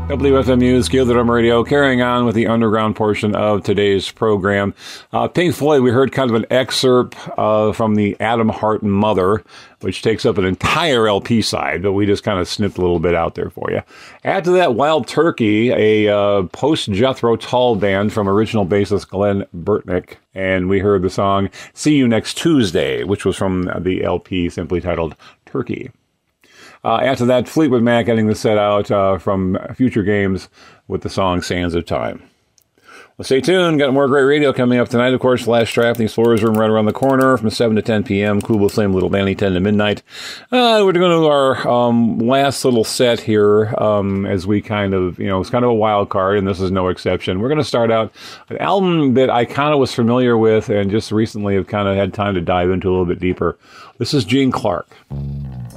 WFMU's Kill the Drum Radio, carrying on with the underground portion of today's program. Pink Floyd, we heard kind of an excerpt from the Adam Hart Mother, which takes up an entire LP side, but we just kind of snipped a little bit out there for you. Add to that Wild Turkey, a post-Jethro Tull band from original bassist Glenn Burtnick, and we heard the song See You Next Tuesday, which was from the LP simply titled Turkey. After that, Fleetwood Mac ending the set out from Future Games with the song Sands of Time. Well, stay tuned. Got more great radio coming up tonight. Of course, Last Draft, the Explorers Room right around the corner from 7 to 10 p.m. Cool Flame, Little Danny, 10 to midnight. We're going to do our last little set here as we kind of, it's kind of a wild card, and this is no exception. We're going to start out an album that I kind of was familiar with and just recently have kind of had time to dive into a little bit deeper. This is Gene Clark.